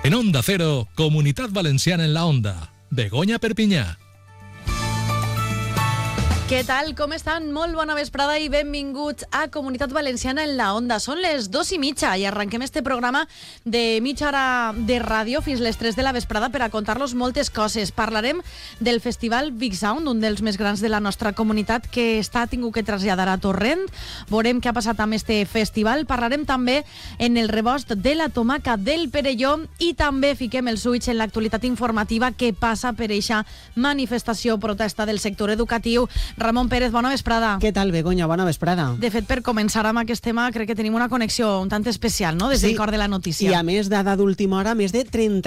En Onda Cero, Comunitat Valenciana en la Onda. Begoña Perpinyà. Què tal? Com estan? Molt bona vesprada i benvinguts a Comunitat Valenciana en la Onda. Són les 2:30 i arrenquem este programa de mitja hora de ràdio fins les 3 de la vesprada per a contar-los moltes coses. Parlarem del Festival Big Sound, un dels més grans de la nostra comunitat que està tingut que traslladar a Torrent. Veurem què ha passat amb este festival. Parlarem també en el rebost de la tomaca del Perelló i també fiquem els ulls en l'actualitat informativa que passa per eixa manifestació protesta del sector educatiu. Ramon Pérez, bona vesprada. Què tal, Begoña? Bona vesprada. De fet, per començar amb aquest tema, crec que tenim una connexió un tant especial, no?, des del cor de la notícia. I a més, dada d'última hora, més de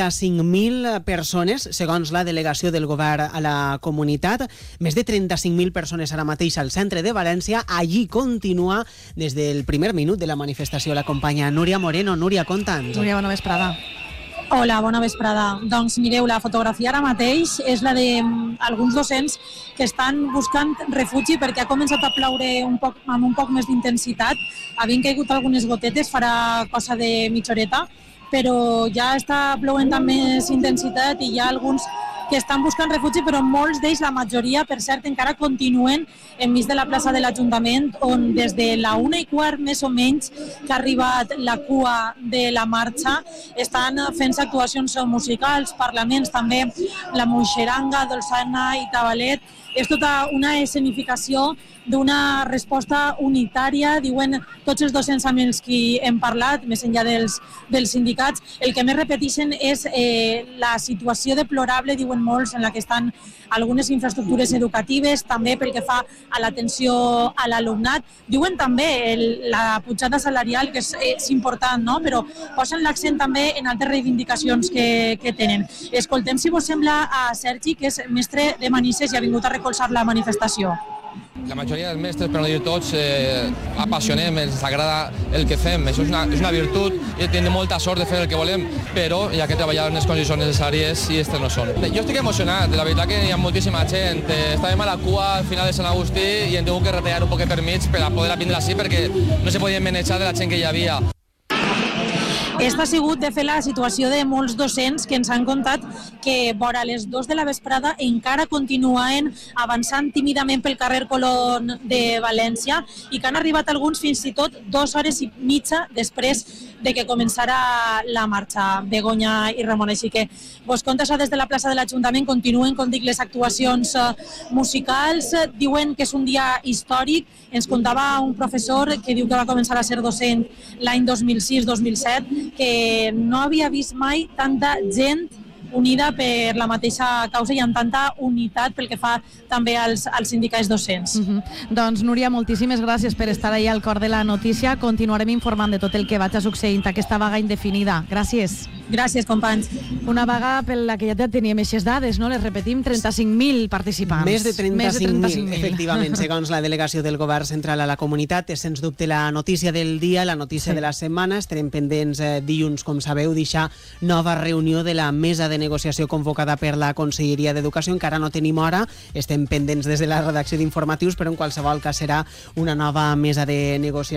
35.000 persones, segons la delegació del govern a la comunitat, més de 35.000 persones ara mateix al centre de València. Allí continua des del primer minut de la manifestació la companya Núria Moreno. Núria, conta'ns. Núria, bona vesprada. Hola, bona vesprada. Doncs mireu, la fotografia ara mateix és la d'alguns docents que estan buscant refugi perquè ha començat a ploure amb un poc més d'intensitat. Havien caigut algunes gotetes farà cosa de mitja horeta, però ja està ploent amb més intensitat i hi ha alguns que estan buscant refugi, però molts d'ells, la majoria, per cert, encara continuen enmig de la plaça de l'Ajuntament, on des de la 1:15, més o menys, que ha arribat la cua de la marxa, estan fent actuacions musicals, parlaments, també la Moixeranga, Dolçana i Tabalet. És tota una escenificació d'una resposta unitària, diuen tots els docents amb els qui hem parlat, més enllà dels sindicats. El que més repeteixen és la situació deplorable, diuen molts, en la que estan algunes infraestructures educatives, també pel que fa a l'atenció a l'alumnat. Diuen també la pujada salarial, que és important, no?, però posen l'accent també en altres reivindicacions que tenen. Escoltem, si vos sembla, a Sergi, que és mestre de Manises i ha vingut a recolzar la manifestació. La majoria dels mestres, per no dir tots, apassionem, ens agrada el que fem. Això és una virtut i tenim molta sort de fer el que volem, però hi ha que treballar en les condicions necessàries i aquestes no són. Jo estic emocionat, la veritat que hi ha moltíssima gent. Estàvem a la cua al final de Sant Agustí i hem tingut que retallar un poquet per mig per a poder vindre així perquè no se podia manejar de la gent que hi havia. Aquesta ha sigut, de fet, la situació de molts docents que ens han contat que vora les 2 de la vesprada encara continuen avançant tímidament pel carrer Colón de València i que han arribat alguns fins i tot 2 hores i mitja després de que començara la marxa. Begoña i Ramon, així que vos conta això des de la plaça de l'Ajuntament. Continuen, com dic, les actuacions musicals. Diuen que és un dia històric. Ens contava un professor que diu que va començar a ser docent l'any 2006-2007, que no havia vist mai tanta gent unida per la mateixa causa i amb tanta unitat pel que fa també als sindicats docents. Doncs, Núria, moltíssimes gràcies per estar ahí al cor de la notícia. Continuarem informant de tot el que vagi succeint aquesta vaga indefinida. Gràcies. Gràcies, companys. Una vaga per la que ja teníem aquestes dades, no? Les repetim, 35.000 participants. Més de 35.000, efectivament, segons la delegació del govern central a la comunitat. És, sens dubte, la notícia del dia, la notícia de la setmana. Estarem pendents dilluns, com sabeu, d'eixa nova reunió de la mesa de negociació convocada per la Conselleria d'Educació. Encara no tenim hora, estem pendents des de la redacció d'informatius, però en qualsevol cas serà una nova mesa de negociació